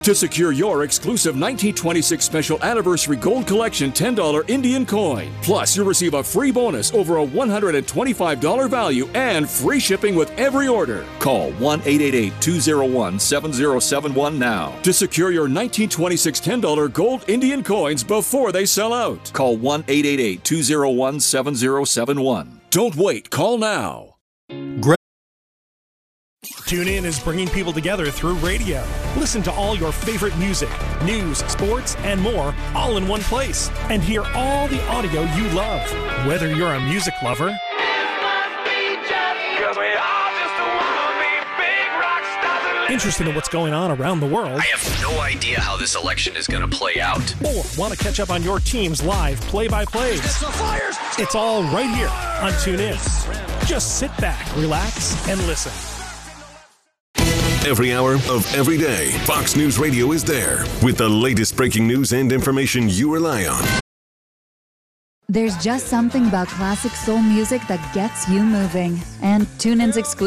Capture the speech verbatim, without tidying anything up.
To secure your exclusive nineteen twenty-six Special Anniversary Gold Collection ten dollar Indian coin. Plus, you'll receive a free bonus over a one hundred twenty-five dollars value and free shipping with every order. Call one eight eight eight, two zero one, seven zero seven one now to secure your nineteen twenty-six ten dollar gold Indian coins before they sell out. Call one eight eight eight, two zero one, seven zero seven one. Don't wait. Call now. TuneIn is bringing people together through radio. Listen to all your favorite music, news, sports, and more all in one place. And hear all the audio you love. Whether you're a music lover, interested in what's going on around the world, I have no idea how this election is going to play out, or want to catch up on your team's live play-by-plays, it's all right here on TuneIn. Just sit back, relax, and listen. Every hour of every day, Fox News Radio is there with the latest breaking news and information you rely on. There's just something about classic soul music that gets you moving. And TuneIn's exclusive